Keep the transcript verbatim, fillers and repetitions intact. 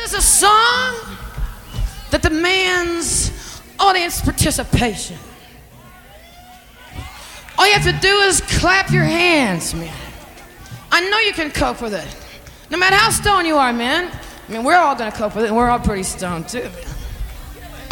is a song that demands audience participation. All you have to do is clap your hands, man. I know you can cope with it. No matter how stoned you are, man. I mean, we're all gonna cope with it, and we're all pretty stoned too, man.